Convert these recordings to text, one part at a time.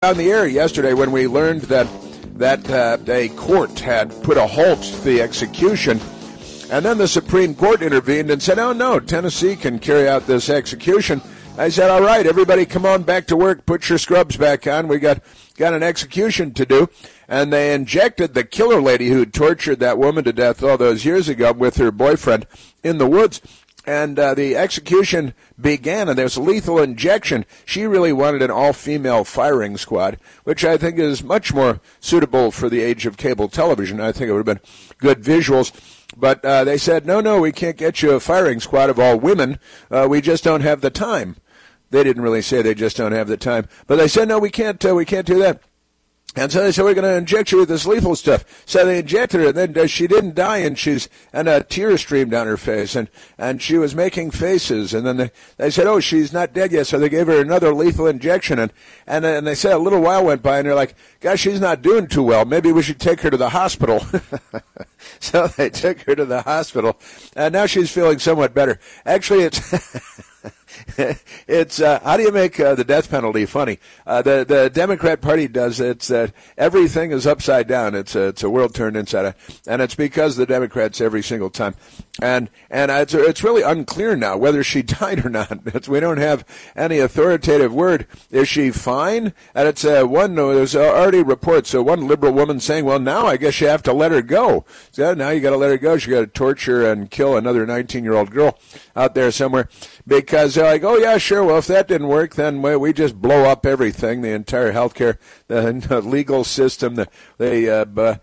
On the air yesterday when we learned that a court had put a halt to the execution, and then the Supreme Court intervened and said, oh, no, Tennessee can carry out this execution. I said, all right, everybody come on back to work, put your scrubs back on. We got an execution to do. And they injected the killer lady who tortured that woman to death all those years ago with her boyfriend in the woods. And the execution began, and there was a lethal injection. She really wanted an all-female firing squad, which I think is much more suitable for the age of cable television. I think it would have been good visuals. But they said, no, we can't get you a firing squad of all women. We just don't have the time. They didn't really say they just don't have the time. But they said, no, we can't do that. And so they said, we're going to inject you with this lethal stuff. So they injected her, and then she didn't die, and a tear streamed down her face, and she was making faces. And then they said, oh, she's not dead yet. So they gave her another lethal injection. And they said a little while went by, and they're like, gosh, she's not doing too well. Maybe we should take her to the hospital. So they took her to the hospital, and now she's feeling somewhat better. Actually, it's how do you make the death penalty funny? The Democrat Party does it. Everything is upside down. It's a world turned inside out, and it's because the Democrats every single time. And it's really unclear now whether she died or not. We don't have any authoritative word. Is she fine? And it's there's already reports. So one liberal woman saying, well, now I guess you have to let her go. So now you got to let her go. She got to torture and kill another 19-year-old girl out there somewhere because they're like, oh yeah, sure. Well, if that didn't work, then we just blow up everything, the entire healthcare, the legal system, the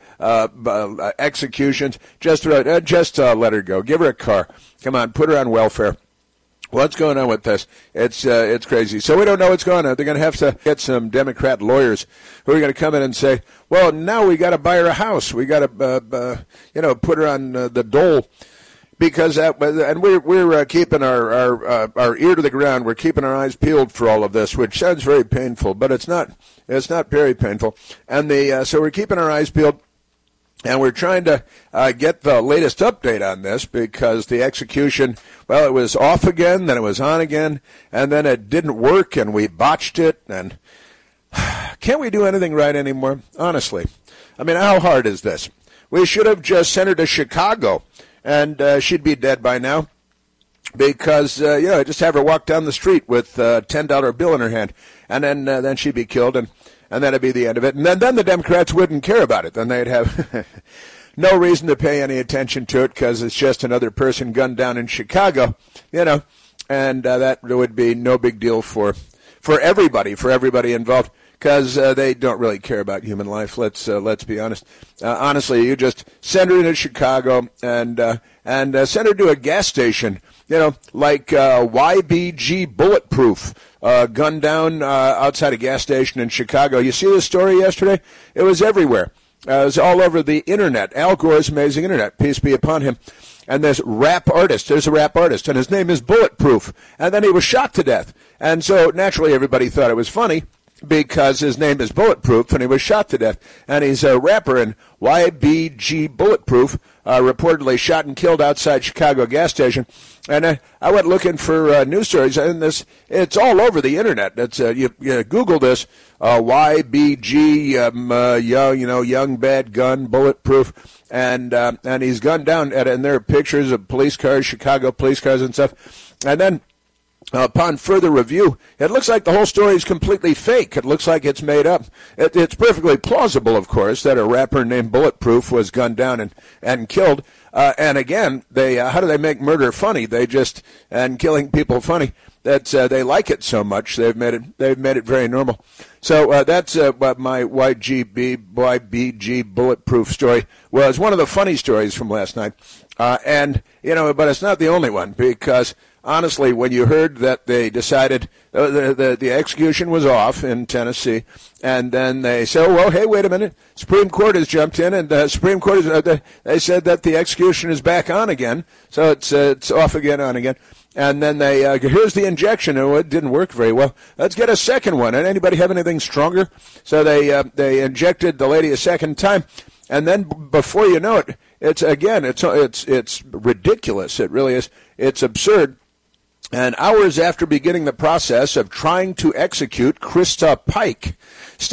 executions. Just let her go. Give her a car. Come on, put her on welfare. What's going on with this? It's crazy. So we don't know what's going on. They're going to have to get some Democrat lawyers who are going to come in and say, well, now we got to buy her a house. We got to, put her on the dole. Because we're keeping our ear to the ground. We're keeping our eyes peeled for all of this, which sounds very painful, but it's not. It's not very painful. And so we're keeping our eyes peeled, and we're trying to get the latest update on this because the execution, well, it was off again, then it was on again, and then it didn't work, and we botched it. And can't we do anything right anymore? Honestly, I mean, how hard is this? We should have just sent her to Chicago. And she'd be dead by now because, just have her walk down the street with a $10 bill in her hand. And then she'd be killed, and that'd be the end of it. And then the Democrats wouldn't care about it. Then they'd have no reason to pay any attention to it because it's just another person gunned down in Chicago, and that would be no big deal for everybody involved. Because they don't really care about human life. Let's be honest. Honestly, you just send her into Chicago and send her to a gas station. Like YBG Bulletproof, gunned down outside a gas station in Chicago. You see this story yesterday? It was everywhere. It was all over the internet. Al Gore's amazing internet. Peace be upon him. And there's a rap artist, and his name is Bulletproof. And then he was shot to death. And so naturally everybody thought it was funny, because his name is Bulletproof, and he was shot to death. And he's a rapper, and YBG Bulletproof reportedly shot and killed outside Chicago gas station. And I went looking for news stories, and it's all over the internet. It's you Google this, YBG, young bad gun, Bulletproof, and he's gunned down, and there are pictures of police cars, Chicago police cars and stuff. And then upon further review, it looks like the whole story is completely fake. It looks like it's made up. It's perfectly plausible, of course, that a rapper named Bulletproof was gunned down and killed. And again, how do they make murder funny? And killing people funny. They like it so much they've made it very normal. So that's what my YBG Bulletproof story was. One of the funny stories from last night. But it's not the only one, because honestly, when you heard that they decided the execution was off in Tennessee, and then they said, oh, well, hey, wait a minute, Supreme Court has jumped in, and the Supreme Court they said that the execution is back on again, so it's off again, on again. And then here's the injection, and it didn't work very well. Let's get a second one. And anybody have anything stronger? So they injected the lady a second time, and then before you know it, it's ridiculous. It really is. It's absurd. And hours after beginning the process of trying to execute Krista Pike,